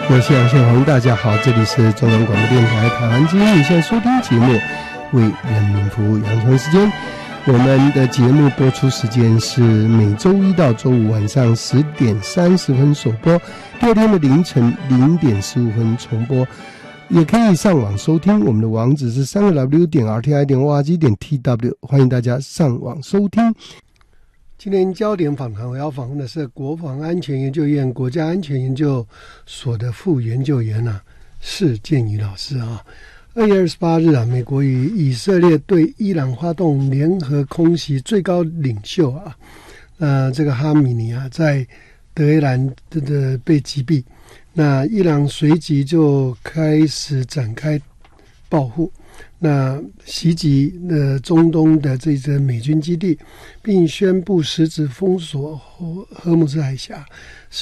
我是杨宪宏，大家好，这里是中央广播电台台湾之音，你现在收听节目为人民服务，杨晨时间。我们的节目播出时间是每周一到周五晚上10点30分首播，第二天的凌晨0点15分重播。也可以上网收听，我们的网址是3w.rti.org.tw， 欢迎大家上网收听。今天焦点访谈，我要访问的是国防安全研究院国家安全研究所的副研究员释建宇老师2月28日美国与以色列对伊朗发动联合空袭，最高领袖这个哈米尼在德黑兰被击毙，那伊朗随即就开始展开报复，那袭击中东的这些美军基地，并宣布实质封锁荷姆斯海峡，